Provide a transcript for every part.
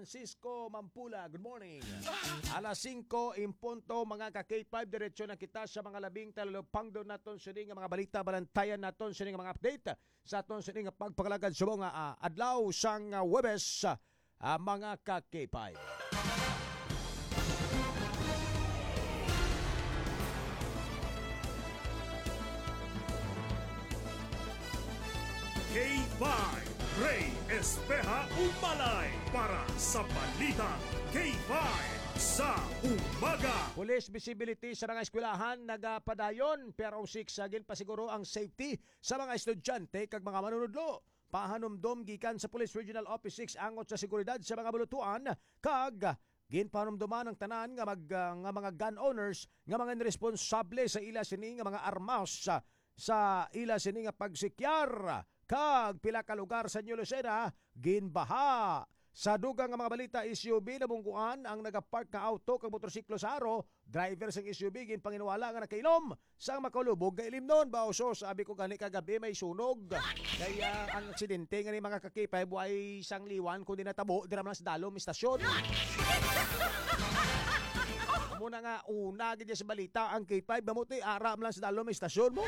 Francisco Mampula. Good morning. Alas 5 in punto mga ka-K5 diretso na kita sa mga labing talupang doon naton sining mga balita balantayan naton sining mga update sa aton sining pagpakalagad sa mga adlaw sang Huwebes mga ka-K5. K5 Ray Espeja Umalay para sa balita K5 sa umaga. Police visibility sa mga eskwelahan nagapadayon pero sigsagin pa siguro ang safety sa mga estudyante kag mga manunudlo. Pahanumdom gikan sa Police Regional Office 6 angot sa seguridad sa mga bulutuan kag ginpanumduman ang tanan nga mga gun owners nga mga responsable sa ila sini nga mga armas sa ila sini nga pagsikyar kag pila ka lugar sa New Lucena ginbaha. Sa dugang nga mga balita, SUV na bungkuan ang nagapark nga auto kag motorsiklo sa aro. Driver sang SUV ginpanginwala nga nakainom sang makalubog nga ilimnon. Bauso, sabi ko gani kagabi may sunog. Kaya ang aksidente nga ni mga kakipay buhay sang liwan kundi natabo dira man sa dalom istasyon. Muna nga una gid sa balita ang K5 mamuti aram lang sa dalom istasyon mo.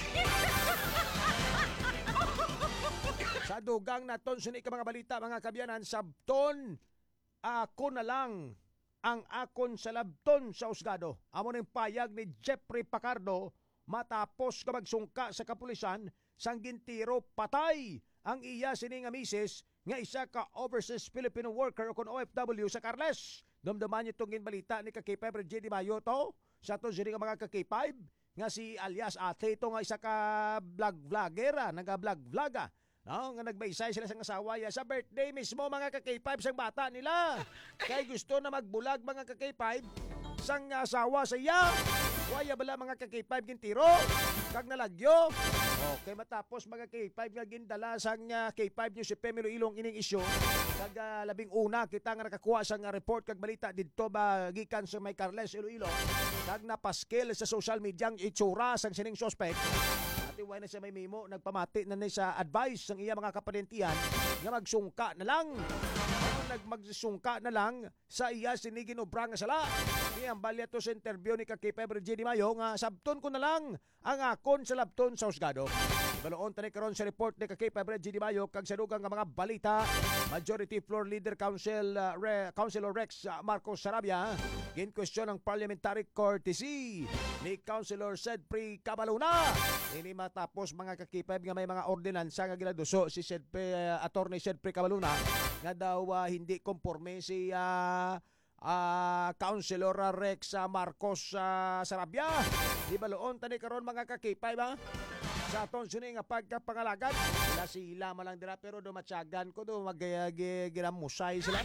Sa dugang naton sini ka mga balita mga kabyanan, sabton ako na lang ang akon sa labton sa usgado. Amo ning payag ni Jeffrey Pacardo matapos ka magsungka sa kapulisan sang gintiro patay ang iya sini nga misis nga isa ka overseas Filipino worker o kon OFW sa Carles. Dumduman niyo itong balita ni K5 Reggie Di Mayo to sa to sini ka mga K5 nga si alias ate ito nga isa ka vlogger naga-vlog-vloga. No, nga nagbaysay sila sa asawa sa birthday mismo mga ka-K5 sang bata nila. Kay gusto na magbulag mga ka-K5 sang asawa sa iya. Waya bala mga ka-K5 gintiro kag nalagyo. Okay, matapos mga K5 nga gindala sang K5 News si Pemelo Ilong ining isyu. Kag labing una kita nga nakakuha sang report kag balita didto ba gikan sa may Carles Iloilo. Kag napaskil sa social media ang itsura sang sining suspect. Iway na siya may memo, nagpamati na sa advice ng iya mga kapadentiyan nga magsungka na lang. Magsungka na lang sa iya sinigin obra nga sala. Iyang balya to sa interview ni K5 Reggie Di Mayo nga sabton ko na lang ang akon sa labton sa husgado. Baloon tani karon sa report ni K5 Reggie Di Mayo kag sa dugang nga mga balita. Majority Floor Leader Councilor Rex Marcos Sarabia gin-question ang parliamentary courtesy ni Councilor Sedpri Cabaluna. Ini matapos mga K5 nga may mga ordinansa nga giladuso si Attorney Sedpri Cabaluna nga daw hindi konforme si Councilor Rex Marcos Sarabia. Di baloon tani karon mga K5 sa aton sini nga pagkapangalagad sila malang dira pero dumatsagan ko do magiramusay sila.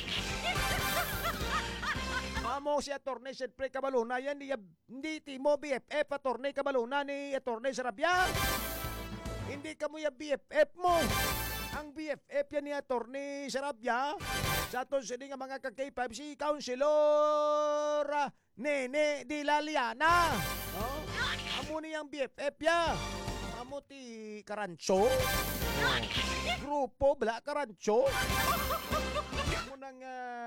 Amo si Attorney Sedpri Cabaluna yan hindi timo BFF Attorney Cabaluna ni Attorney Sarabia. Hindi ka mo yung BFF mo. Ang BFF yan ni Attorney Sarabia sa aton sini nga mga K5 si Councilor Nene Dilaliana. Amo niyang BFF ya. Amo ti Karancho. Grupo bala Karancho. Amo nang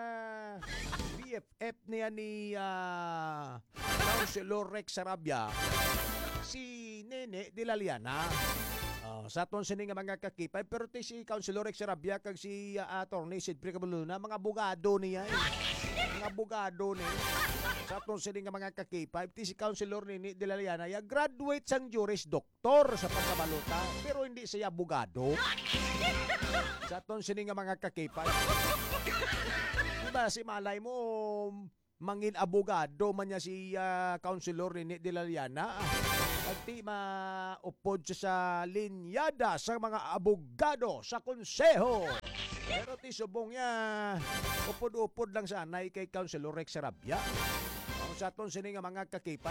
BFF niya ni Councilor Rex Sarabia si Nene Dilaliana. Sa aton sini nga mga K5 pero ti si Councilor Rex Sarabia kag si Attorney Sedpri Cabaluna mga abogado niya. Mga abogado ni sa aton sini nga mga K5 ti si Councilor Nene Dilaliana ya graduate sang Juris Doctor sa pagkabalota pero hindi siya abogado. Sa aton sini nga mga K5 diba si malay mo mangin abogado man niya si Councilor Nene Dilaliana at di maupod sa linyada sa mga abogado sa konseho. Pero ti subong niya upod-upod lang sanay kay Councilor Rex Sarabia. Ang sa aton sini nga mga K5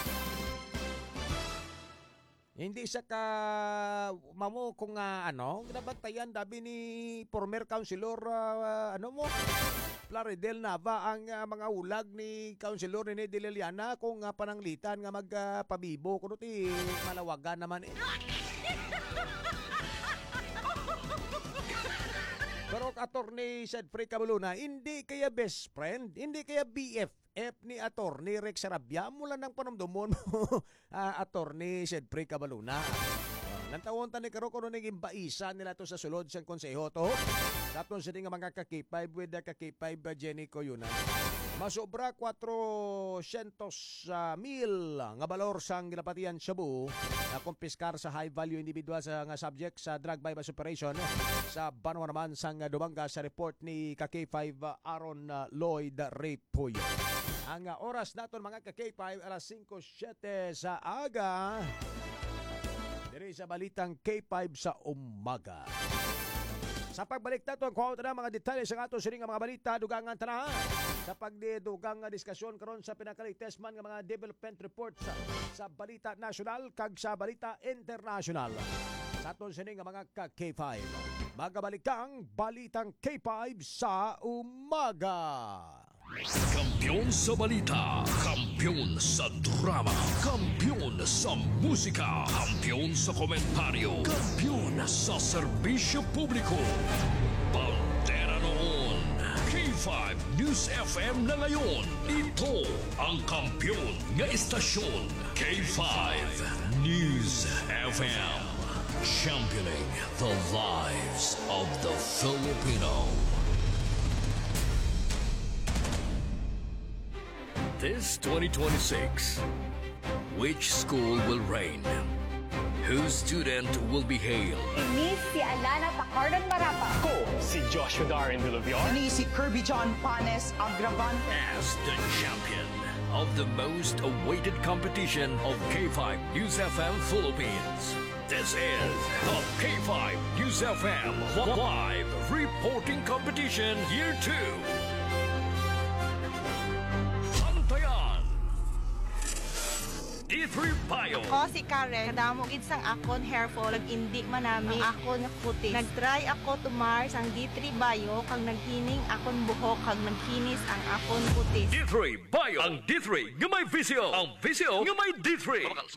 hindi sa ka mamo kung ginabantayan dabi ni former Councilor Plaridel Nava ang mga ulag ni Councilor Nene Dilaliana kung pananglitan nga magpabibo kuno ti malawagan naman eh. Pero Attorney Sedfrey Cabuluna, hindi kaya best friend, hindi kaya BFF ni Attorney Rex Sarabia mula ng panumdumon mo, Attorney Sedfrey Cabuluna. Nantawon ta ni karo kuno ning imbaisa nila to sa sulod siyang konseho to. Daton sa nga mga kakipay with the kakipay Jenny Coyuna. Masobra 400,000 nga balor sang ginapatian Cebu na kumpiskar sa high value individual sa nga subject sa drug bypass operation sa banwa naman sang dumangga sa report ni KK5 Aaron Lloyd Repuyo. Ang oras naton mga KK5 alas 5:07 sa aga. Diri sa balitang K5 sa umaga. Sa pagbalik nato ang kuha na mga detalye sa ato sining mga balita dugangan tana. Sa pagdidugang nga diskusyon karon sa pinakalatest man nga mga development reports sa balita nasyonal kag sa balita internasyonal. Sa aton sining nga mga K5. Magabalik ang balitang K5 sa umaga. Kampiyon sa balita, kampiyon sa drama, kampiyon sa musika, kampiyon sa komentaryo, kampiyon sa serbisyo publiko. Bandera noon, K5 News FM na ngayon. Ito ang kampiyon nga istasyon, K5 News FM. Championing the lives of the Filipino. This 2026, which school will reign? Whose student will be hailed? Ini si Alana Pacardon Marapa. Ko, si Joshua Darin de Laviar. Ini si Kirby John Panes Agravan. As the champion of the most awaited competition of K5 News FM Philippines. This is the K5 News FM Live Reporting Competition Year 2. D3 Bio. Ako si Karen, kadamo gid sang akon hair fall, indi manami ang akon nga kutis. Nagtry ako tumar sang D3 Bio kag naghining akon buhok kag nagkinis ang akon kutis. D3 Bio. Ang D3 nga may visio. Ang visio nga may D3.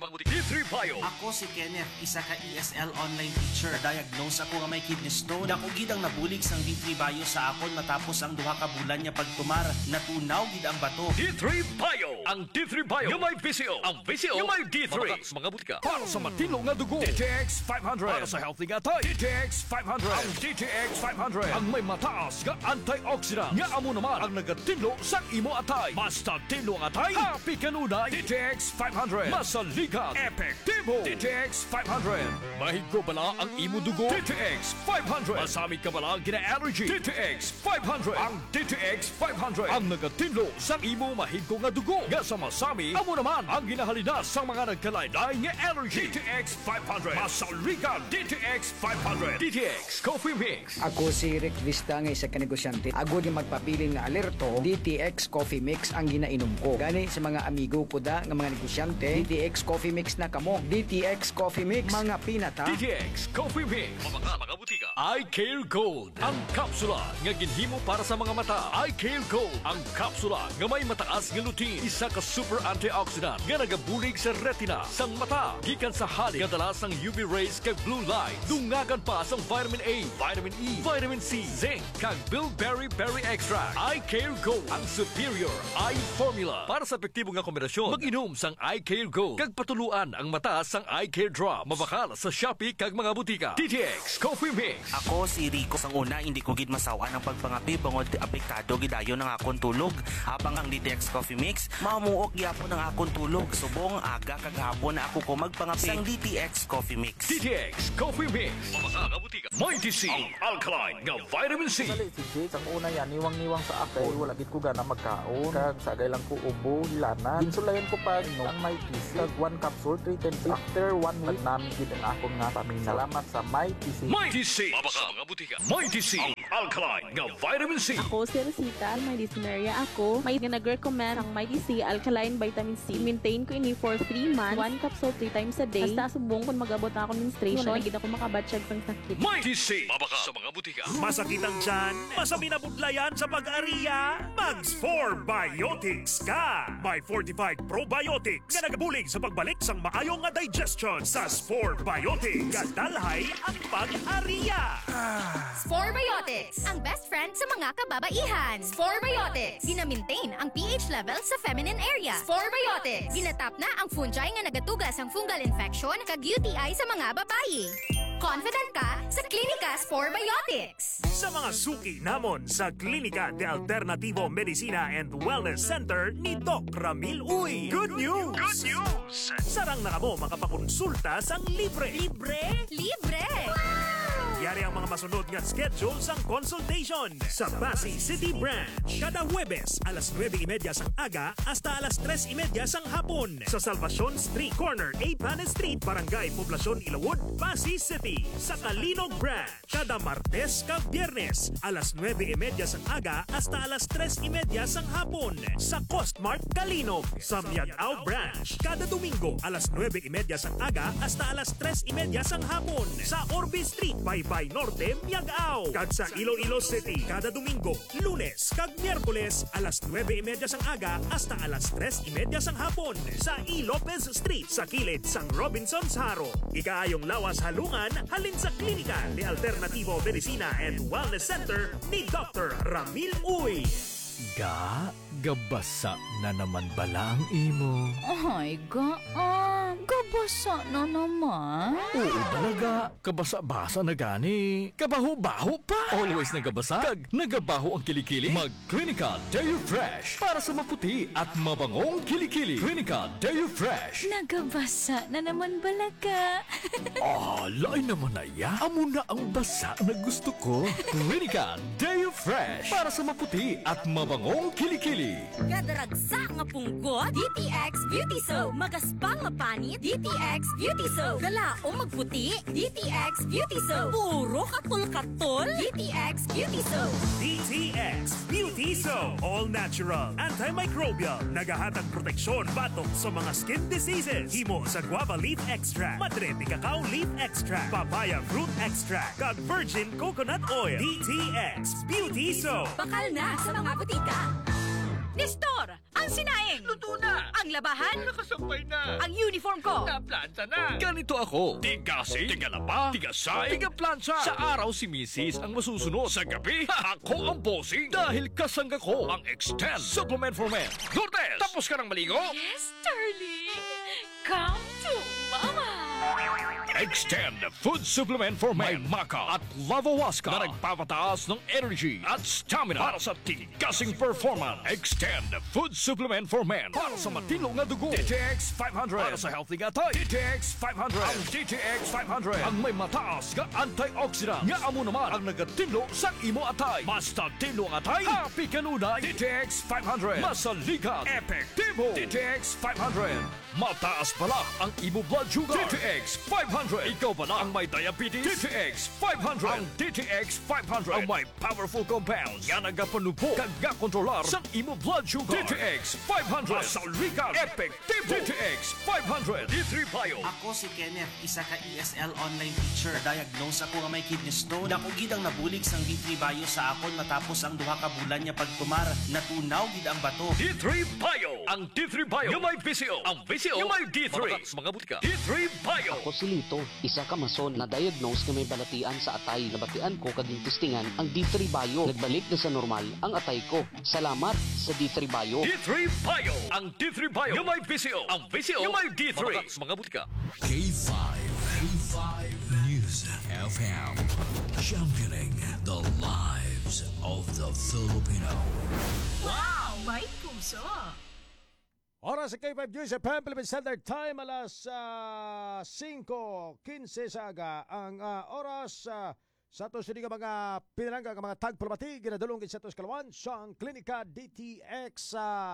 D3 Bio. Ako si Kenneth, isa ka ESL online teacher. Diagnose ako nga may kidney stone. Dako gid ang nabulig sang D3 Bio sa akon matapos ang duha ka bulan niya pagtumar. Natunaw gid ang bato. D3 Bio. Ang D3 Bio nga may visio. Ang visio nga may D3. Mga butika. Para sa matino nga dugo. DTX 500. Para sa healthy nga tayo. DTX 500. Ang DTX 500. Ang may mataas nga antioxidant. Nga amo naman ang nagatinlo sa imo atay. Basta tinlo ang atay. Happy kanunay. DTX 500. Masaligat. Epektibo. DTX 500. Mahigko bala ang imo dugo. DTX 500. Masami ka bala gina-allergy. DTX 500. Ang DTX 500. Ang nagatinlo sa imo mahigko nga dugo. Nga sa masami, amo naman ang ginahalina sa mga nagkalaylay nga allergy. DTX 500. Masaligan DTX 500. DTX Coffee Mix. Ako si Rick Vista nga isa ka negosyante. Ako di magpapili nga alerto, DTX Coffee Mix ang ginainom ko. Gani sa mga amigo ko da nga mga negosyante, DTX Coffee Mix na kamo. DTX Coffee Mix, mga pinata. DTX Coffee Mix. Mga butika. I Care Gold. Ang kapsula nga ginhimo para sa mga mata. I Care Gold. Ang kapsula nga may mataas nga lutein. Isa ka super antioxidant nga nagabulig sa retina sang mata. Gikan sa halik nga dala sang UV rays kag blue light. Dungagan pa sang vitamin A, vitamin E, vitamin C, zinc kag bilberry berry extract. I Care Gold. Ang superior eye formula. Para sa epektibo nga kombinasyon, mag-inom sang I Care Gold. Kag patuluan ang mata sang I Care Drop. Mabakal sa Shopee kag mga butika. DTX Coffee Mix. Ako si Rico. Sang una, hindi ko gid masawa ng pagpangapi bangod apektado gidayo ng akon tulog. Habang ang DTX Coffee Mix, mamuok gyapon ang akon tulog. Subong aga kag hapon na ako ko magpangapi sang DTX Coffee Mix. DTX Coffee Mix. Mabakal Mighty C. Ang alkaline nga vitamin C. Sali si Jake, ang una yan, niwang-niwang sa akay. Wala gid ko gana magkaon. Kag sagay lang ko ubo, hilana. Ginsulayan ko pa ang Mighty C. Kag 1 capsule, 310. After 1 month namin gid ang akong nga pamina. Salamat sa Mighty C. Mighty C. Mabakal mga butika. Mighty C. Ang alkaline nga vitamin C. Ako si Rosita, may dysuneria ako. May nag-recommend ang Mighty C Alkaline Vitamin C. Maintain ko ini for for 3 months, 1 capsule 3 times a day. Hasta subong kung mag-abot na ako menstruation, wala gid ako makabatsyag pang sakit. May DC! Mabaka sa mga butika. Masakit ang tiyan? Masami na budlayan sa pag-ariya? Mags 4 Biotics ka! May fortified probiotics nga nagabulig sa pagbalik sang maayong nga digestion sa Spore Biotics. Kadalhay ang pag-ariya! Spore Biotics, ang best friend sa mga kababaihan. Spore Biotics, gina-maintain ang pH level sa feminine area. Spore Biotics, ginatap na ang fungi nga nagatugas ang fungal infection kag UTI sa mga babayi. Confident ka sa Klinika Spore Biotics. Sa mga suki namon sa Klinika de Alternativo Medicina and Wellness Center ni Doc Ramil Uy. Good news! Good news! Sarang na kamo makapakonsulta sang libre. Libre? Libre! Yari ang mga masunod nga schedule sang consultation sa Pasig City Branch. Kada Huwebes, alas 9:30 sang aga hasta alas 3:30 sang hapon. Sa Salvacion Street Corner, 8 Panes Street, Barangay Poblacion, Ilawod, Pasig City. Sa Kalinog Branch, kada Martes kag Biyernes, alas 9:30 sang aga hasta alas 3:30 sang hapon. Sa Costmart Kalinog. Sa Miagao Branch, kada Domingo, alas 9:30 sang aga hasta alas 3:30 sang hapon. Sa Orbe Street, Baybay Norte, Miagao. Kag sa Iloilo City, kada Domingo, Lunes kag Miyerkules, alas 9:30 sang aga hasta alas 3:30 sang hapon. Sa E. Lopez Street, sa kilid sang Robinson's Haro. Ikaayong lawas halungan, halin sa Klinika de Alternativo Medicina and Wellness Center ni Dr. Ramil Uy. Gabasa na naman bala ang imo. Ay, gabasa na naman. Oo talaga, kabasa-basa na gani. Kabaho-baho pa. Always nagabasa, kag nagabaho ang kilikili. Mag-Klinika Deo Fresh para sa maputi at mabangong kilikili. Klinika Deo Fresh. Nagabasa na naman balaga. Lain naman na ya. Amo na ang basa na gusto ko. Klinika Deo Fresh para sa maputi at mabangong kilikili. Kadaragsa nga punggot, DTX Beauty Soap. Magaspang nga panit, DTX Beauty Soap. Gala o magputi, DTX Beauty Soap. Puro katol-katol, DTX Beauty Soap. DTX Beauty Soap. All natural, antimicrobial, nagahatag proteksyon batok sa mga skin diseases. Himo sa guava leaf extract, madre de cacao leaf extract, papaya fruit extract, kag virgin coconut oil. DTX Beauty Soap. Bakal na sa mga butika. Nestor, ang sinaing. Luto na. Ang labahan. Nakasampay na. Ang uniform ko. Naplanta na. Ganito ako. Tigasi, tigalaba, tigasay, tigaplansya. Sa araw si Mrs. ang masusunod. Sa gabi, ako ang bossing. Dahil kasangga ko ang Extend Supplement for Men. Lourdes, tapos ka ng maligo? Yes, darling. Come to mama. Extend Food Supplement for Men. May Maca at Lavawaska na nagpapataas ng energy at stamina para sa tigasing performance. Extend Food Supplement for Men para sa matino nga dugo. DTX 500 para sa healthy nga tayo. DTX 500. Ang DTX 500 ang may mataas nga antioxidant nga amo naman ang nagatinlo sa imo atay. Basta tinlo ang atay, happy kanunay. DTX 500 masaligat, epektibo. DTX 500 mataas pala ang imo blood sugar. DTX 500 ikaw pala ang may diabetes. DTX 500 ang DTX 500 ang may powerful compounds nga nagapanupo kag kontrolar sa imo blood sugar. DTX 500 masaligat, epektibo. DTX 500 D3 Bio. Ako si Kenneth, isa ka ESL online teacher. Diagnose ako nga may kidney stone. Dako gid ang nabulig sang D3 Bio sa akon matapos ang duha ka bulan niya pagtumar. Natunaw gid ang bato. D3 Bio. Ang D3 Bio yung may PCO. Ang PCO yung may D3. Mga butika. D3 Bio. Ako si Lito, isa ka mason na diagnose nga may balatian sa atay. Nabatian ko kaging testingan ang D3 Bio. Nagbalik na sa normal ang atay ko. Salamat sa D3 Bio. D3 Bio. Ang D3 Bio yung may PCO. Ang PCO yung may D3. Mga butika. K5 News FM, championing the lives of the Filipino. Wow, may puso. Oras sa K5 News FM, Philippine Standard Time, alas 5:15 sa aga. Ang oras sa ito sila mga pinalangga, mga tagpulmati, ginadulong sa ito kalawan sa Klinika DTX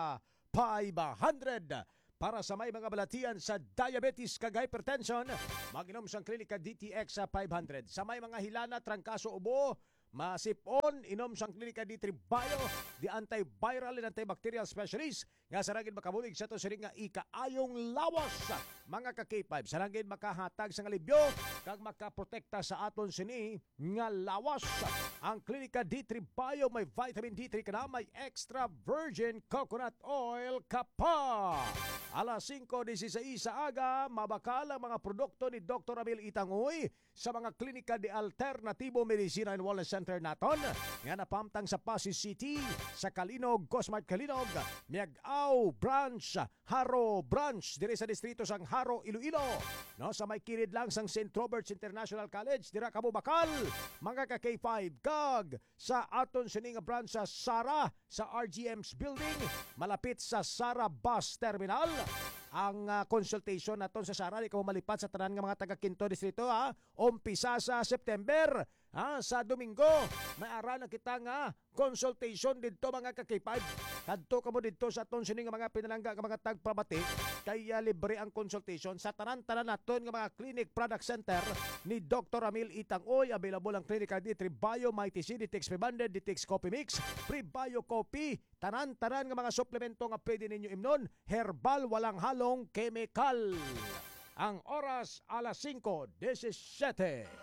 500. Para sa may mga balatian sa diabetes kag hypertension, mag-inom sa Klinika DTX 500. Sa may mga hilana, trangkaso, ubo, Masipon, inom sang klinika D3 Bio, the antiviral and antibacterial specialist, nga sarangin makabulig sa to siring nga ikaayong lawas. Mga ka-K5, sarangin makahatag sang alibyo, kag makaprotekta sa aton sini nga lawas. Ang klinika D3 Bio may vitamin D3 ka na, may extra virgin coconut oil ka pa. Alas 5:16 sa aga, mabakal ang mga produkto ni Dr. Amil Itangoy sa mga klinika de Alternatibo Medicina and Wellness Center naton. Nga napamtang sa Pasig City, sa Kalinog, Cosmart Kalinog, Miag-Aw Branch, Haro Branch, dire sa distrito sang Haro, Iloilo. No, sa may kilid lang sang St. Robert's International College, dira kamo bakal. Mga ka-K5 kag sa aton sining branch sa Sara, sa RGM's building, malapit sa Sara Bus Terminal. Ang consultation naton sa Sara, di ka malipat sa tanan nga mga taga Quinto Distrito, umpisa sa September. Sa Domingo, may araw na kita nga consultation dito mga ka-K5. Kadto ka mo dito sa aton sining mga pinalangga nga mga tagpabati, kaya libre ang consultation sa tanan-tanan naton nga mga clinic product center ni Dr. Amil Itangoy. Available ang Clinica D3 Bio, may TC, DTX 500, DTX Coffee Mix, Free Bio Coffee, tanan-tanan nga mga suplemento nga pwede ninyo imnon, herbal, walang halong chemical. Ang oras alas 5:17.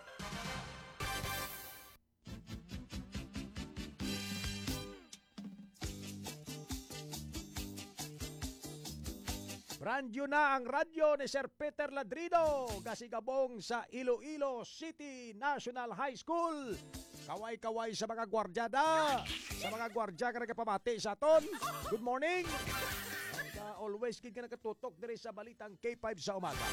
Radyo na ang radyo ni Sir Peter Ladrido, kasigabong sa Iloilo City National High School. Kaway-kaway sa mga gwardyada, sa mga gwardya ka nagkapamati sa aton. Good morning. Always kid ka nakatutok diri sa balitang K5 sa umaga.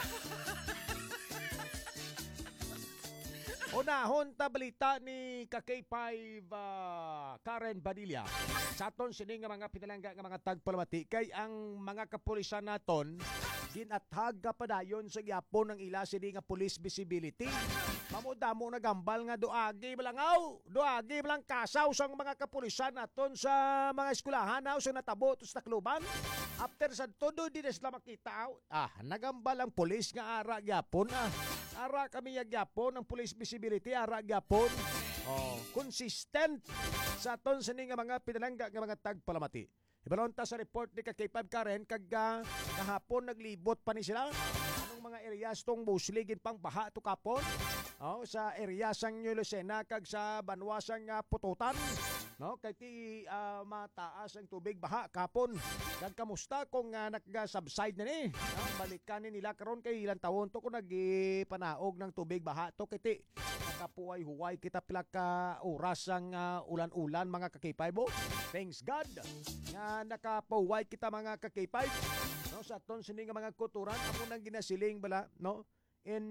Unahon ta balita ni ka-K5 Karen Badilla. Sa aton sini nga mga pinalangga nga mga tagpalamati kay ang mga kapulisan naton ginatag ka padayon sa gyapon ng ila sini nga police visibility. Mamudamo na gambal nga duagi balangaw, duagi balang kasaw sang mga kapulisan naton sa mga eskwelahan sa natabo tus takluban. After sa todo di sila makita, nagambal ang pulis nga ara gyapon. Ara kami yagyapon ang police visibility, ara gyapon. Consistent sa aton sini nga mga pinalangga nga mga tagpalamati. Ibalonta sa report ni ka-K5 Karen kag kahapon naglibot pa ni sila. Anong mga areas tong mostly gid pang baha to kapon? Sa area sang New Lucena kag sa Banwasang Pututan. No, kay ti mataas ang tubig baha kapon. Kag kamusta kung nag-subside na ni? Balikan ni nila karon kay ilang taon to kung nagipanaog ng tubig baha to kay ti nakapuay-huway kita pila ka oras ang ulan-ulan mga ka-K5. Thanks God nga nakapuway kita mga ka-K5. No, sa aton sini nga mga kuturan amo nang ginasiling bala, no? In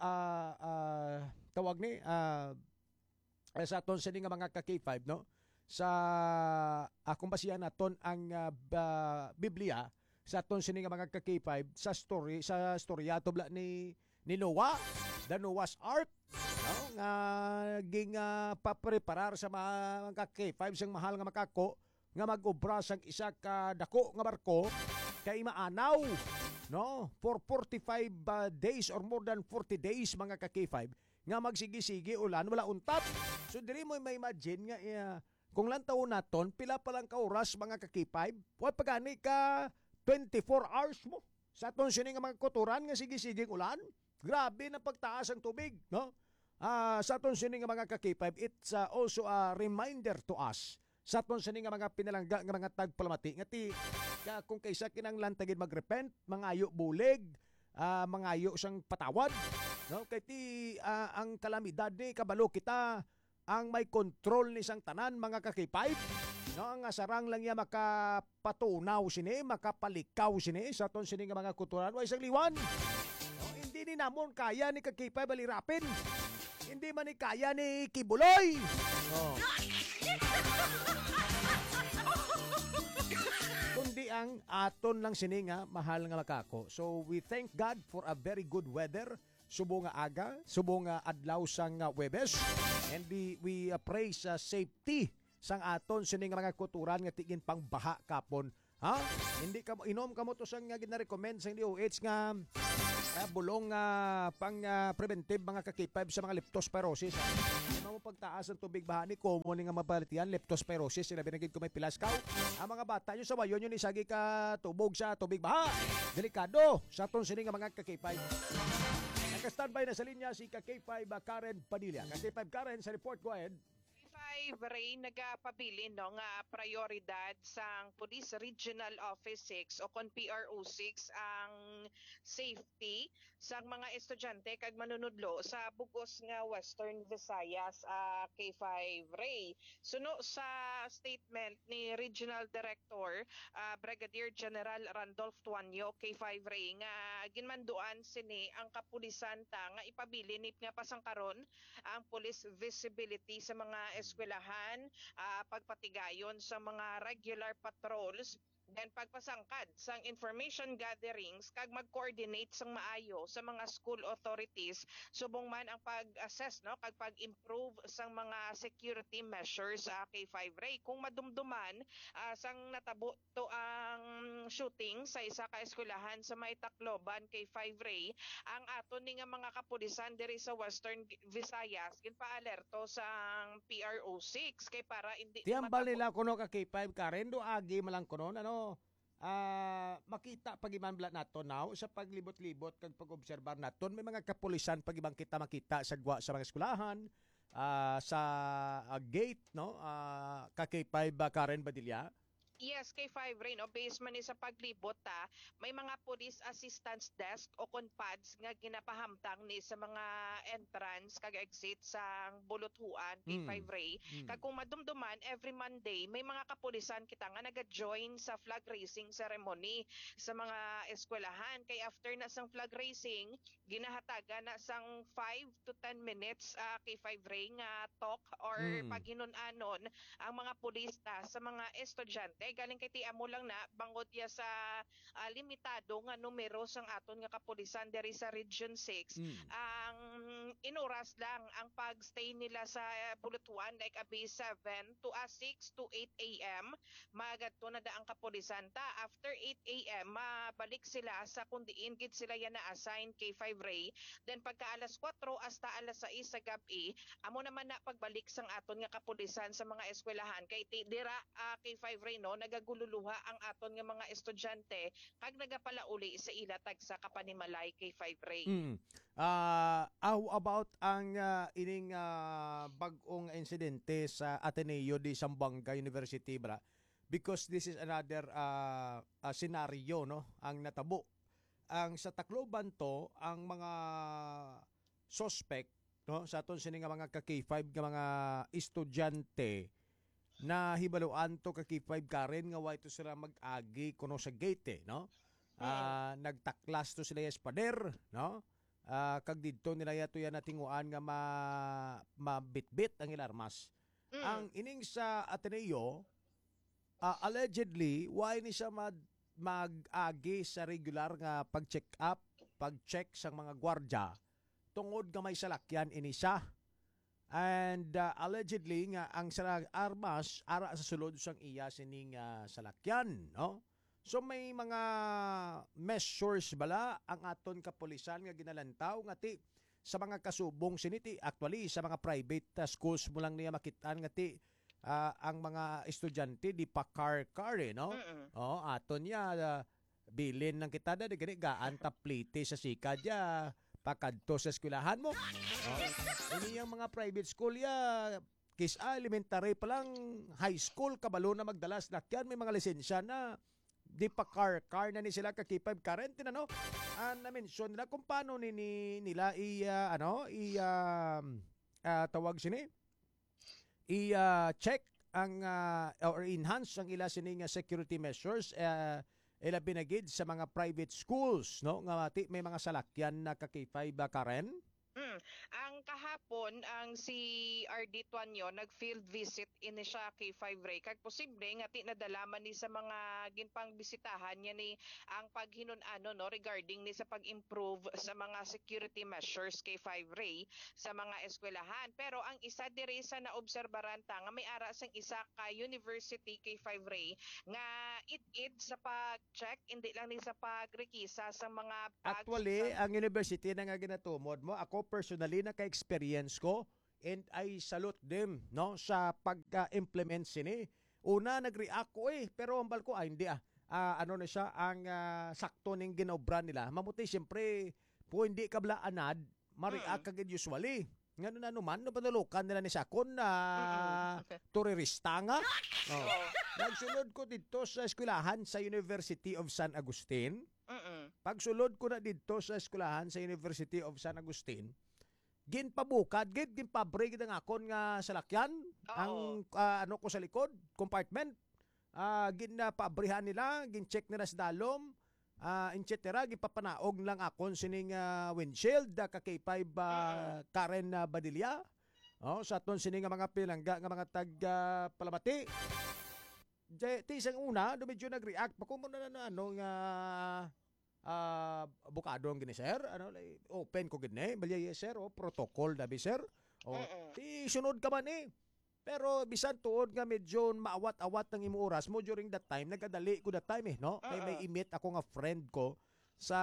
tawag ni sa aton sini nga mga ka-K5, no? Sa akong basihan naton ang Biblia sa aton sini nga mga ka-K5 sa storya to bla ni Noah, the Noah's Ark, no? Nga ging papreparar sa mga ka-K5 sang mahal nga makako nga mag-obra sang isa ka dako nga barko kay maanaw, no? For 45 days or more than 40 days mga ka-K5 nga magsigi-sigi ulan wala untap. So diri mo may imagine nga kung lang taon naton, pila pa lang ka oras mga ka-K5, huwag pagani ka 24 hours mo. Sa aton sini nga mga kuturan nga sige-siging ulan, grabe na pagtaas ang tubig, no? Sa aton sini nga mga ka-K5, it's also a reminder to us. Sa aton sini nga mga pinalangga nga mga tagpalamati, nga ti kung kaysa kinanglan tagid magrepent, mangayo bulig, mangayo sang patawad, no? Kay ti ang kalamidad ni kabalo kita ang may control ni sang tanan mga ka-K5, no? Ang sarang lang niya makapatunaw sini, makapalikaw sini sa aton sini nga mga kuturan wa isang liwan. No? Hindi ni namon kaya ni ka-K5 balirapin. Hindi man ni kaya ni Kibuloy. No. Kundi ang aton lang sini nga mahal nga makako. So we thank God for a very good weather. Subo nga aga, subo nga adlaw sang Huwebes. And we praise safety sang aton sining mga kuturan nga tigin pang baha kapon. Hindi ka inom kamo to sang gina-recommend sang DOH nga bulong pang preventive mga ka-K5 sa mga leptospirosis. mo pagtaas ng tubig baha ni common nga mabalitian, leptospirosis, sila binagid ko may pilaskaw. Ang mga bata nyo sa wayon yun isagi ka tubog sa tubig baha. Delikado sa atong sini nga mga ka-K5. Naka-standby na sa linya si ka-K5 Karen Padilla. Ka-K5 Karen sa report, go ahead. Ray nagapabilin no nga prioridad sang Police Regional Office 6 o kon PRO 6 ang safety sang mga estudyante kag manunudlo sa bugos nga Western Visayas K5 Ray. Suno sa statement ni Regional Director Brigadier General Randolph Tuanyo K5 Ray nga ginmanduan sini ang kapulisan ta nga ipabilin nga pasangkaron ang police visibility sa mga eskwelahan, pagpatigayon sa mga regular patrols, then pagpasangkad sang information gatherings kag mag-coordinate sang maayo sa mga school authorities subong man ang pag-assess no kag pag-improve sang mga security measures K5 Ray kung madumduman sang natabo to ang shooting sa isa ka eskwelahan sa may Tacloban K5 Ray ang aton ni nga mga kapulisan diri sa Western Visayas ginpa-alerto sang PRO 6 kay para hindi Tiambal nila kuno ka K5 Karen do agi malang kuno ano makita pagiman nato now sa paglibot-libot kag pag-obserbar naton may mga kapulisan pagiban kita makita sa gwa sa mga eskwelahan sa gate no ka K5 Karen Badilla. Yes, K5 Ray, no, based man ni sa paglibot may mga police assistance desk o konpads nga ginapahamtang ni sa mga entrance kag exit sa buluthuan K5 Ray. Kag kung madumduman every Monday may mga kapulisan kita nga naga-join sa flag raising ceremony sa mga eskwelahan kay after na sang flag raising ginahatagan na sang 5 to 10 minutes K5 Ray nga talk or paghinon-anon ang mga pulis sa mga estudyante galing kay tiamo lang na bangod ya sa limitado nga numero sang aton nga kapulisan diri sa Region 6 ang inuras lang ang pagstay nila sa buluthuan like abi 7 to 6 to 8 AM magadto na ang kapulisan ta after 8 AM mabalik sila sa kundiin gid sila yan na assign K5 Ray then pagka alas 4 hasta alas 6 sa gabi amo naman na pagbalik sang aton nga kapulisan sa mga eskwelahan kay dira K5 Ray no nagagululuha ang aton nga mga estudyante kag nagapalauli sa ilatag sa Kapanimalay K5 Ray. How about ang ining bag-ong insidente sa Ateneo de Zamboanga University bra? Because this is another scenario no ang natabo. Ang sa Tacloban to ang mga suspect no sa aton sini nga mga ka-K5 nga mga estudyante na hibaluan to ka K5 Karen nga way to sila mag-agi kuno sa gate no nagtaklas to sila yes pader no kag didto nila yato yan natinguan nga mabitbit ang ilarmas ang ining sa Ateneo allegedly why ni siya mag-agi sa regular nga pag-check up pag-check sang mga gwardya tungod nga may salakyan ini siya. And allegedly nga ang armas ara sa sulod sang iya sining salakyan no so may mga measures bala ang aton kapulisan nga ginalantaw nga ti sa mga kasubong siniti actually sa mga private schools mo lang niya makitaan nga ti ang mga estudyante di pa car no aton niya bilin ng kita da gani gaan taplite sa sikadya pakadto sa eskwelahan mo. Ini yung mga private school elementary pa lang, high school, kabalo na magdalas lakyan, may mga lisensya na di pa car na ni sila ka-K5 current no? Na-mention nila kung paano nila tawag sini check ang or enhance ang ila sini nga security measures ila binagid sa mga private schools no nga may mga salakyan na ka-K5 Karen. Ang kahapon ang si RD Tuanyo nag-field visit ini siya kay 5 Ray kag posible nga ti nadalaman ni sa mga ginpang bisitahan niya ni ang paghinon-ano no regarding ni sa pag-improve sa mga security measures kay 5 Ray sa mga eskwelahan pero ang isa diri sa naobserbaran ta nga may ara sang isa ka university kay 5 Ray nga it sa pag-check hindi lang ni sa pagrekisa sa mga actually ang university na nga ginatumod mo ako personally na ka-experience ko and I salute them no sa pag-implement sini. Una nag-react ko pero ang balko hindi ano na siya ang sakto ning ginobra nila. Mamuti siyempre po hindi kabla anad ma-react kagad usually. Ngano na naman no panulukan nila ni sakon na turista nga. Nagsulod ko dito sa eskwelahan sa University of San Agustin. Pagsulod ko na dito sa eskwelahan sa University of San Agustin, ginpabukad, ginpabreak ng akon nga salakyan, ang ano ko sa likod, compartment. Ginapabrihan nila, gin-check nila sa dalom, etc. Gipapanaog lang akon sining windshield, ka-K5 Karen Badilla. Sa aton sining mga pilangga nga mga tag-Palamati. Tisang una, medyo nag-react pa kung muna na nga bukado ang gini sir, open ko gini, balya sir, protocol dabi sir. Ti sunod ka man Pero bisan tuod nga medyo maawat-awat ng imo oras mo during that time, nagadali ko that time no? Kay may imit ako nga friend ko sa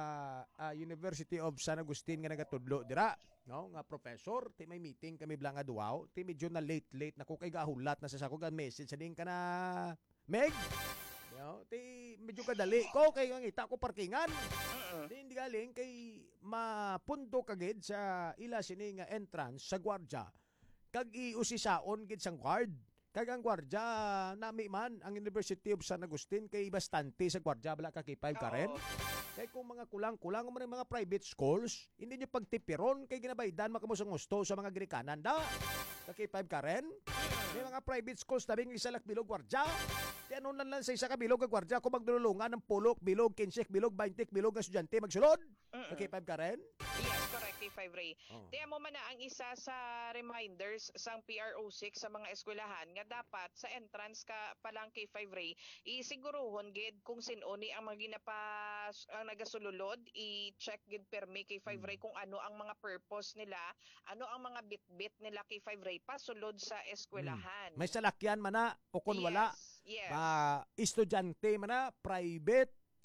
University of San Agustin nga nagatudlo dira, no? Nga professor, ti may meeting kami blang nga duwaw, ti medyo na late na ko kay gahulat na sa sako ga message sa ding ka na Meg. No, ti medyo kadali ko kay ngita ko parkingan. Hindi galing kay mapundo kagid sa ila sini nga entrance sa gwardiya. Kag iusisaon gid sang guard. Kag ang gwardiya nami man ang University of San Agustin kay bastante sa gwardiya bala ka K5 Karen. Kay kung mga kulang man mga private schools, hindi niyo pagtipiron kay ginabaydan makamo sang gusto sa mga Grekanan da. Ka K5 Karen. May mga private schools tabing isa lak bilog gwardiya. Di ano lang sa isa ka bilog ang gwardiya kung magdulungan ng pulok, bilog, kinsek, bilog, 20 bilog ang estudyante magsulod. Okay, 5 ka rin? Yes, correct, K5 Ray. Tiyan mo man na ang isa sa reminders sang PRO6 sa mga eskwelahan nga dapat sa entrance ka palang K5 Ray, isiguruhon gid kung sinoni ang mga ang nagasululod, i-check gid permi K5 Ray kung ano ang mga purpose nila, ano ang mga bit-bit nila K5 Ray pasulod sa eskwelahan. May salakyan man na o kung wala. Yes. Estudyante man na, private,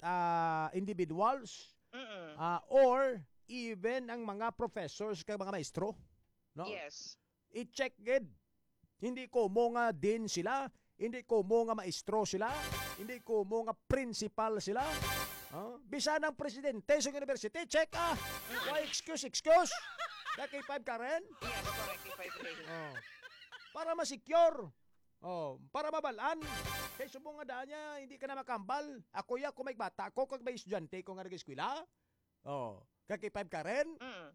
individuals, or even ang mga professors kay mga maestro. No? Yes. I-check gid. Hindi ko mo nga din sila, hindi ko mo nga maestro sila, hindi ko mo nga principal sila. Bisan ang presidente sa university, check Why excuse? Kay 5 ka rin? Yes, correct, K5 Ray. Para ma-secure. Para mabalaan. Kay subong nga daan niya, hindi ka na makambal. Ako kung may bata ko, kag may estudyante ko nga nag-eskwela. Kay 5 ka rin?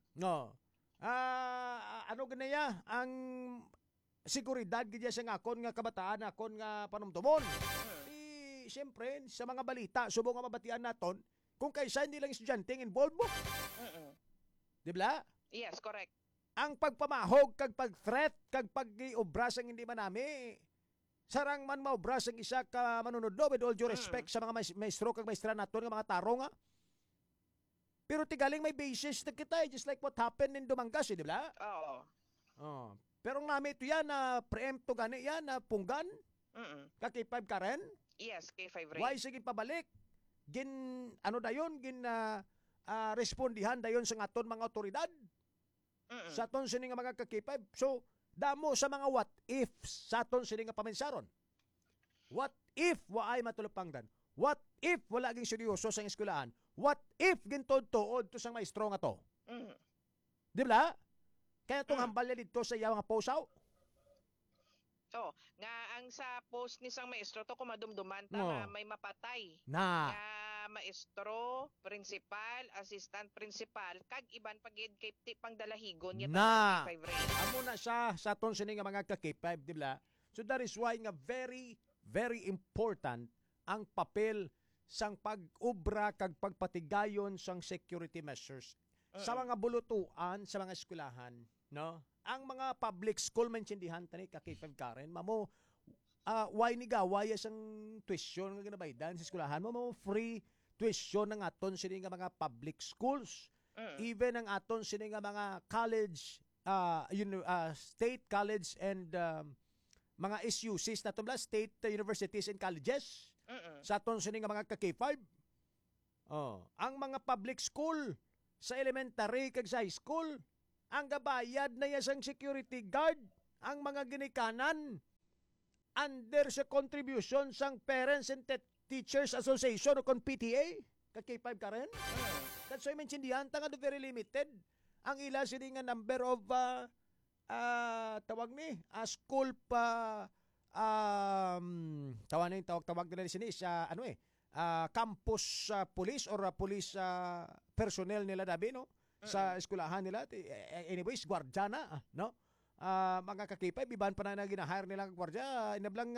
Ano ganaya? Ang seguridad gidya sa akon nga kabataan, akon nga panumtumon. Siyempre, sa mga balita, subong nga mabatian naton, kung kaysa hindi lang estudyante ang involved mo. Di ba? Yes, correct. Ang pagpamahog, kag pag-threat, kag pag-iobras ang hindi manami, sarang man maobras ang isa ka manunodlo with all due respect sa mga maestro kag maestra naton nga mga tarong Pero tigaling may basis na kita just like what happened in Dumangas, di ba? Pero ang nami ito yan na preempt to gani yan na punggan. K5 ka rin? Yes, K5 Ray. Why sige pabalik? Respondihan dayon sa aton mga otoridad. Sa aton sini nga mga K5. So, damo sa mga what if sa aton sini nga pamensaron. What if waay matulupangdan? What if wala ging seryoso sa eskwelahan? What if gintod-tuod to sang maestro nga to? Di ba? Kaya itong hambal niya dito sa iya mga posaw. Nga ang sa post ni sang maestro to kumadumduman nga may mapatay. Nga maestro, principal, assistant principal, kag iban pagid kay pangdalahigon niya K5 Ray. Amo na siya sa aton sini nga mga K5, di ba? So that is why nga very, very important ang papel sang pag-ubra kag pagpatigayon sang security measures sa mga bulutuan sa mga eskwelahan, no? Ang mga public school maintindihan tani ka K5 Karen, mamo why ni gawaya sang tuition nga ginabaydan sa eskwelahan mo free tuition ng aton sini nga mga public schools. Even ang aton sini nga mga college state college and mga SUCs na tumla state universities and colleges. Sa aton sini nga mga K5. Ang mga public school sa elementary kag sa high school ang gabayad na yasang security guard ang mga ginikanan under sa contribution sang Parents and Teachers Association o kon PTA. Ka-K5 ka rin? That's why mention diyan, tanga do very limited. Ang ila sini nga number of tawag ni school pa tawag nila sini sa campus police or police personnel nila dabi no sa eskwelahan nila. Anyways, gwardiya na no. Mga kakipay biban pa na gina-hire nila ang gwardiya inablang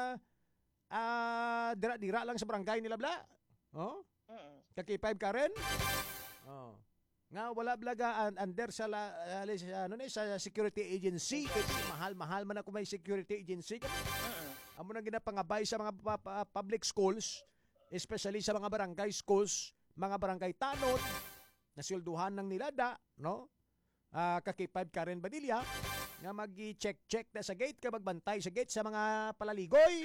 dira lang sa barangay nila bla. Oh? Kakipay ka rin? Oh. Nga wala blaga under sa sa security agency kasi mahal man ako may security agency. Amo nang ginapangabay sa mga public schools, especially sa mga barangay schools, mga barangay tanod, nasilduhan ng nilada, no? Kakipad Karen Badilla, nga mag-check na sa gate, ka magbantay sa gate sa mga palaligoy.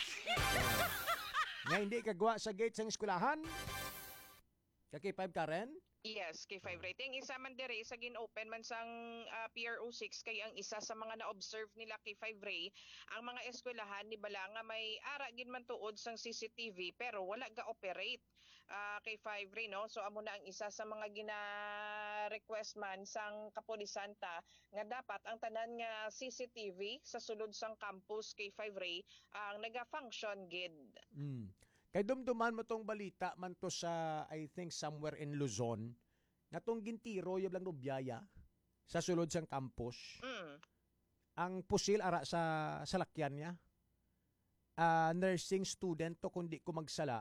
Nga hindi kagwa sa gate sa eskwelahan. Kakipad Karen? Yes, K5 rating. Isa man dire sa gin-open man sang PRO6 kay ang isa sa mga na-observe nila K5 Ray, ang mga eskwelahan ni bala nga may ara gin man tuod sang CCTV pero wala ga operate. K5 Ray no. So amo na ang isa sa mga gina-request man sang kapulisan ta nga dapat ang tanan nga CCTV sa sulod sang campus K5 Ray ang naga-function gid. Kay dumduman mo tong balita man to sa, I think, somewhere in Luzon, na tong gintiro yung lang Nubyaya sa sulod sang campus. Ang pusil ara sa salakyan niya. Nursing student to kundi ko magsala.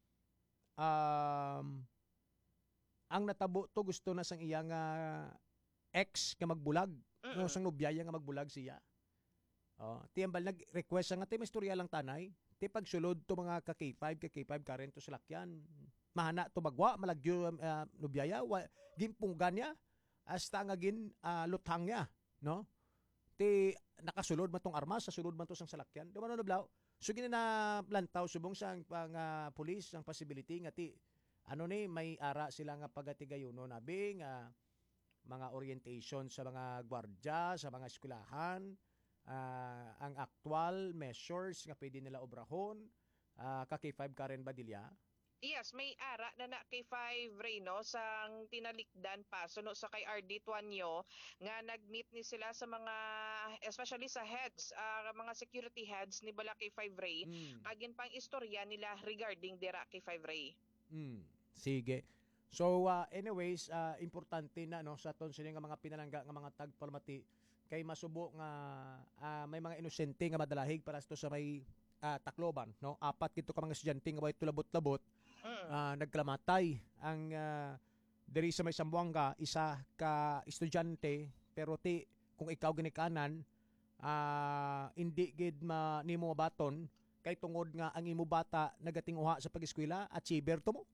Ang natabo to gusto na sang iyang ex nga magbulag. No, sang Nubyaya nga magbulag siya. Tiyambal nag-request nga may istorya lang tanay. Ti pagsulod to mga ka-K5 karen to salakyan. Mahana to magwa, malagyo Nubyaya, gimpunggan niya, hasta nga gin luthang niya, no? Ti nakasulod man tong armas, sa sulod man to sang salakyan. Dumano na blaw. So na plantaw subong sang pang pulis ang possibility nga ti may ara sila nga pagatigayuno nabi nga mga orientation sa mga gwardiya, sa mga eskwelahan. Ang actual measures nga pwede nila obrahon ka-K5 Karen Badilla. Yes, may ara na K5 Reno sang tinalikdan pa suno sa kay RD Tuanyo nga nag-meet ni sila sa mga especially sa heads, mga security heads ni bala K5 Ray. Agin pang istorya nila regarding dira K5 Ray. Sige. So anyways, importante na no sa ton sila nga mga pinalangga nga mga tagpalmati kay masubo nga may mga inosente nga madalahig para to sa may Tacloban, no? 4 kito ka mga estudyante nga way tulabot-labot nagklamatay ang diri sa may Zamboanga, isa ka estudyante pero kung ikaw ginikanan hindi gid nimo baton kay tungod nga ang imo bata nagatinguha sa pag-eskwela, achiever to mo.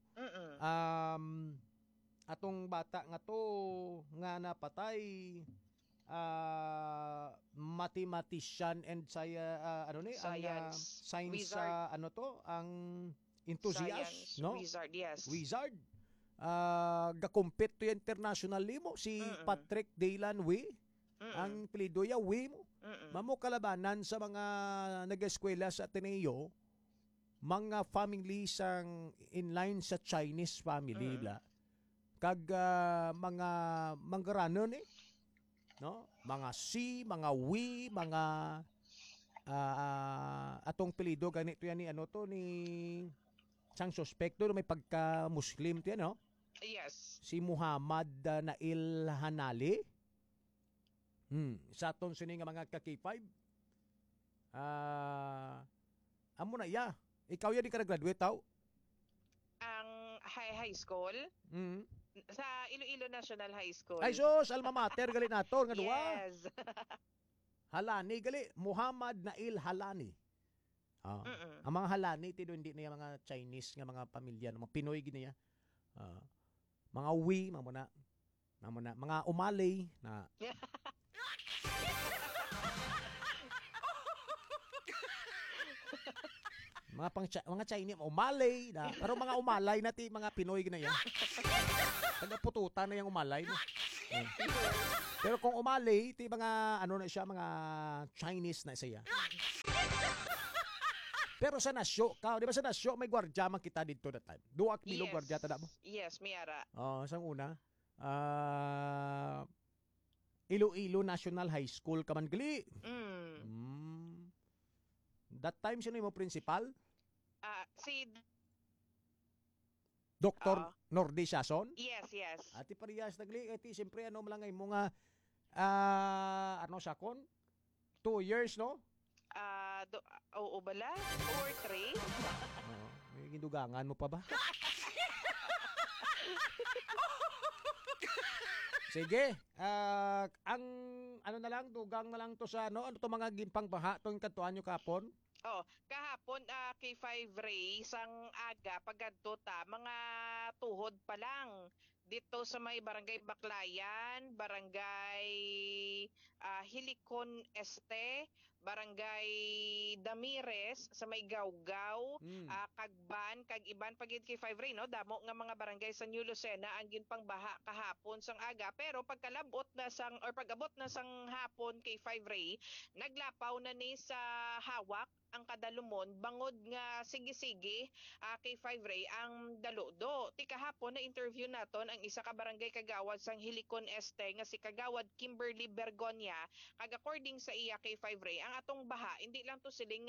Atong bata nga to nga napatay mathematician and science wizard. Ang enthusiast, no? Wizard, yes. Wizard. Ga-compete to internationally mo si Patrick Daylan Wee. Ang pilido ya Wee mo. Mamo kalabanan sa mga nag-eskwela sa Ateneo, mga family sang inline sa Chinese family bla. Kag mga manggaranon no? Mga C, mga W, mga atong pilido ganito yan ni sang suspekto may pagka-Muslim to yan, no? Yes. Si Muhammad Nail Hanali. Sa aton sini nga mga ka-K5. Amo na ya. Ikaw ya di ka graduate taw? Ang high school? Sa Iloilo National High School. Ay sus, alma mater gali nato nga duwa. Yes. Halani gali, Muhammad Nail Halani. Ang mga Halani tido hindi niya mga Chinese nga mga pamilya, mga Pinoy gini niya. Mga Wi, mga Umalay na. mga Chinese, Umalay na. Pero mga Umalay na mga Pinoy gina yan. Pututan na yung Umalay mo. Pero kung umali, ti mga ano na siya, mga Chinese na siya. Pero sa nasyo, di ba sa nasyo may gwardiya man kita dito that time. Duwa kilo gwardiya tada mo. Yes, Miara. Sang una, Iloilo National High School kaman gali. That time sino mo principal? Si Dr. Nordi Siason? Yes. Ati parehas nagli, iti siyempre ano malangay mo nga ano sakon? 2 years, no? Oo bala? 2 or 3? May gindugangan mo pa ba? Sige, ang ano na lang, dugang na lang to sa ano to mga gimpang baha tong katuan nyo kapon? Kahapon K5 Ray sang aga pagadto ta mga tuhod pa lang dito sa may barangay Baklayan, barangay Hilicon Este, barangay Damires sa may Gawgaw, Kagban, kag iban pagid K5 Ray, no? Damo nga mga barangay sa New Lucena ang ginpang baha kahapon sang aga, pero pagkalabot na sang or pag-abot na sang hapon K5 Ray, naglapaw na ni sa hawak ang kadalumon bangod nga sige-sige K5 Ray ang daludo. Ti kahapon na interview naton ang isa ka barangay kagawad sang Hilicon Este nga si kagawad Kimberly Bergonia, kag according sa iya K5 Ray ang atong baha hindi lang to siling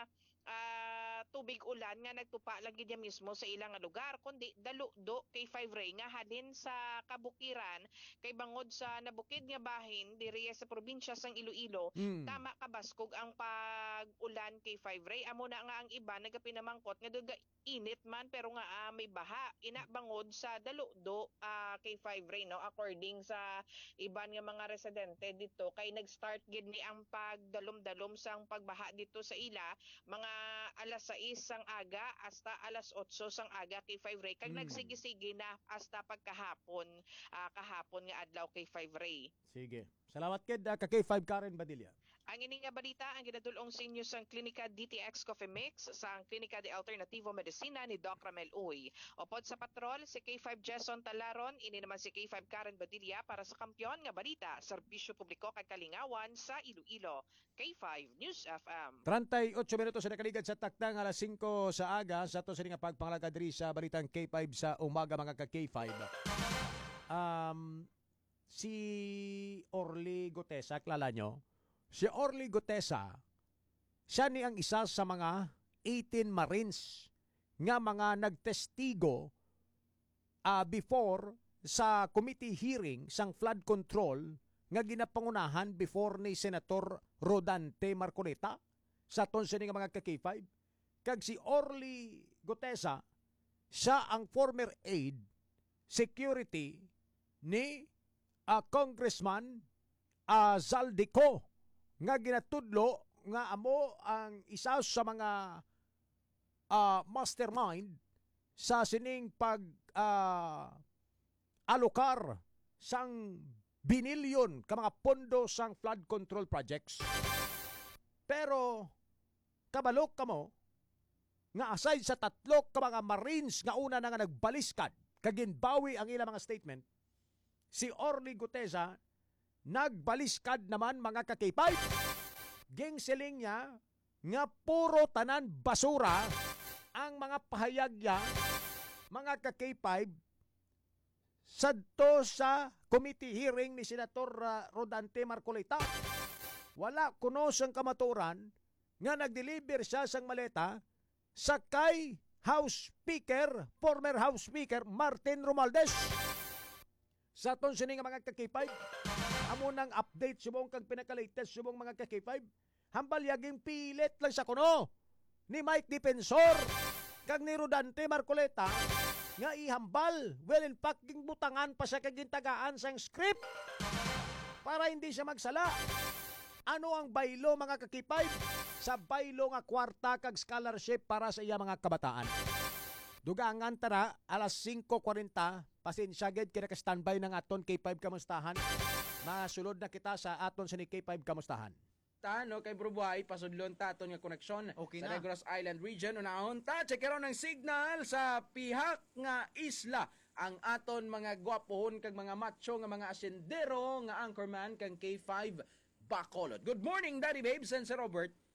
tubig ulan nga nagtupa lang gid mismo sa ilang lugar, kundi daludo K5 Ray nga halin sa kabukiran kay bangod sa nabukid nga bahin diri sa probinsya sang Iloilo. Tama kabaskog ang pag-ulan K5 Ray. Amo na nga ang iba nagapinamangkot nga duga init man pero nga may baha ina bangod sa daludo K5 Ray, no? According sa iban nga mga residente dito kay nag-start gid ni ang pagdalom-dalom sang pagbaha dito sa ila mga alas 6 sang aga hasta alas 8 sang aga K5 Ray, kag nagsigi-sige na hasta pagkahapon kahapon nga adlaw K5 Ray. Sige. Salamat kid ka K5 Karen Badilla. Ang ini nga balita ang ginadulong sa inyo sang Klinika DTX Coffee Mix sang Klinika de Alternativo Medicina ni Doc Ramel Uy. Upod sa patrol si K5 Jason Talaron, ini naman si K5 Karen Badilla para sa kampiyon nga balita, serbisyo publiko kag kalingawan sa Iloilo. K5 News FM. 38 minutos sa nakaligad sa taktang alas 5 sa aga sa to sa nga pagpangalaga diri sa balitang K5 sa umaga mga ka K5. Si Orly Gutesa, klala nyo? Si Orly Gutesa, siya ni ang isa sa mga 18 Marines nga mga nagtestigo before sa committee hearing sang flood control nga ginapangunahan before ni Senator Rodante Marcoleta sa ton nga mga ka-K5. Kag si Orly Gutesa, siya ang former aide security ni Congressman Zaldico nga ginatudlo nga amo ang isa sa mga mastermind sa sining pag alokar sang binilyon ka mga pondo sang flood control projects. Pero kabalok kamo nga aside sa tatlo ka mga Marines nga una na nga nagbaliskad kaginbawi ang ilang mga statement, si Orly Gutesa nagbaliskad naman mga ka-K5. Gingsiling niya nga puro tanan basura ang mga pahayag niya mga ka-K5 sadto sa committee hearing ni Senator Rodante Marcoleta. Wala kuno sang kamaturan nga nagdeliver siya sang maleta sa kay House Speaker, former House Speaker Martin Romualdez. Sa ton sini nga mga ka-K5, amo nang update subong kang pinaka-latest subong mga ka-K5. Hambal yaging pilit lang sa kuno ni Mike Defensor kag ni Rodante Marcoleta nga ihambal. Well, in fact, butangan pa siya kagintagaan sang script para hindi siya magsala. Ano ang baylo mga ka-K5? Sa baylo nga kwarta kag scholarship para sa iya mga kabataan. Dugangan tara, alas 5:40, pasensya gid kaya ka-standby ng aton K5 kamustahan. Masulod na kita sa aton sa ni K5 kamustahan. No, kay Brubuhay, pasudlon ta aton nga koneksyon okay sa na. Negros Island region. Unahon ta, check ng signal sa pihak nga isla ang aton mga gwapohon kag mga macho nga mga asendero nga anchorman kang K5 Bacolod. Good morning, Daddy Babes and Sir Robert.